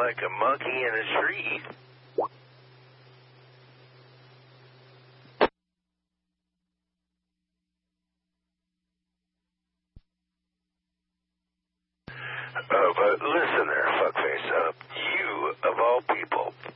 like a monkey in a tree. But listen there, fuckface. You, of all people,